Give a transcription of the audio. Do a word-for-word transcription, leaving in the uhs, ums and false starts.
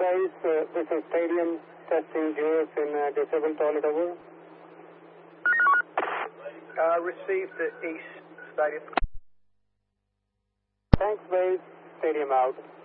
base, uh, this is Stadium, testing Julius in uh, disabled toilet over. Uh, received at East Stadium. Thanks, base. Stadium out.